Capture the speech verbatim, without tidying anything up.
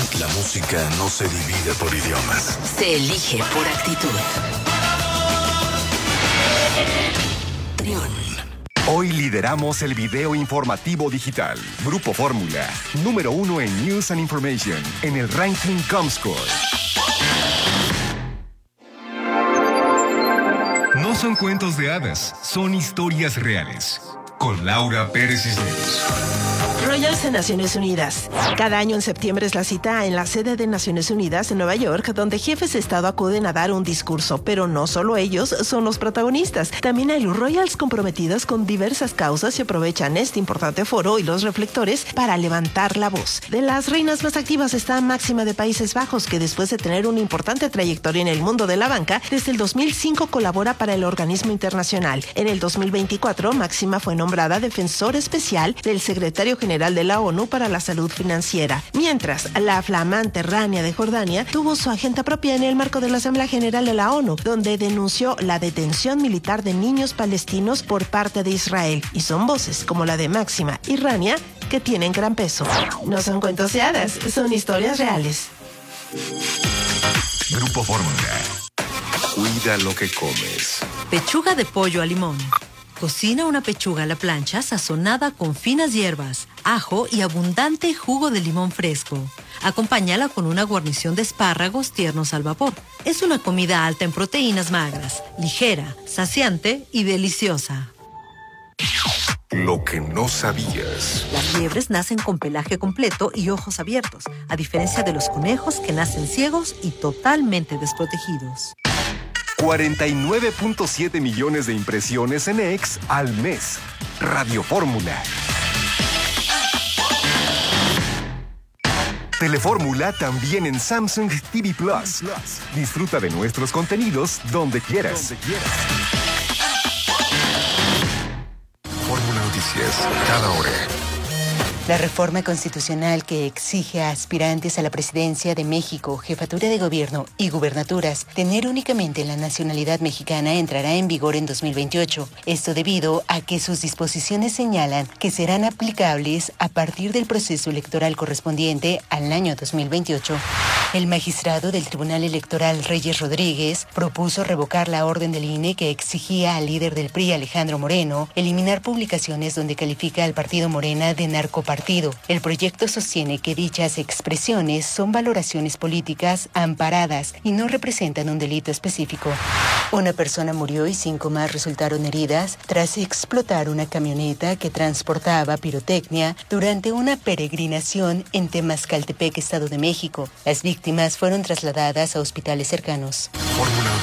La música no se divide por idiomas. Se elige por actitud. Trión. Hoy lideramos el video informativo digital. Grupo Fórmula, número uno en News and Information, en el ranking Comscore. No son cuentos de hadas, son historias reales. Con Laura Pérez Cisneros. Royals en Naciones Unidas. Cada año en septiembre es la cita en la sede de Naciones Unidas en Nueva York, donde jefes de Estado acuden a dar un discurso, pero no solo ellos son los protagonistas. También hay Royals comprometidas con diversas causas y aprovechan este importante foro y los reflectores para levantar la voz. De las reinas más activas está Máxima de Países Bajos, que después de tener una importante trayectoria en el mundo de la banca, desde el dos mil cinco colabora para el organismo internacional. En el dos mil veinticuatro, Máxima fue nombrada defensor especial del secretario general de la ONU para la salud financiera, mientras la flamante Rania de Jordania tuvo su agenda propia en el marco de la Asamblea General de la ONU, donde denunció la detención militar de niños palestinos por parte de Israel, y son voces como la de Máxima y Rania que tienen gran peso. No son cuentos de hadas, son historias reales. Grupo Fórmula. Cuida lo que comes. Pechuga de pollo a limón. Cocina una pechuga a la plancha sazonada con finas hierbas, ajo y abundante jugo de limón fresco. Acompáñala con una guarnición de espárragos tiernos al vapor. Es una comida alta en proteínas magras, ligera, saciante y deliciosa. Lo que no sabías. Las liebres nacen con pelaje completo y ojos abiertos, a diferencia de los conejos que nacen ciegos y totalmente desprotegidos. cuarenta y nueve punto siete millones de impresiones en X al mes. Radio Fórmula. Telefórmula también en Samsung T V Plus. Disfruta de nuestros contenidos donde quieras. Fórmula Noticias, cada hora. La reforma constitucional que exige a aspirantes a la presidencia de México, jefatura de gobierno y gubernaturas tener únicamente la nacionalidad mexicana entrará en vigor en dos mil veintiocho. Esto debido a que sus disposiciones señalan que serán aplicables a partir del proceso electoral correspondiente al año dos mil veintiocho. El magistrado del Tribunal Electoral, Reyes Rodríguez, propuso revocar la orden del I N E que exigía al líder del P R I, Alejandro Moreno, eliminar publicaciones donde califica al partido Morena de narcopartido. El proyecto sostiene que dichas expresiones son valoraciones políticas amparadas y no representan un delito específico. Una persona murió y cinco más resultaron heridas tras explotar una camioneta que transportaba pirotecnia durante una peregrinación en Temazcaltepec, Estado de México. Las víctimas fueron trasladadas a hospitales cercanos. Fórmula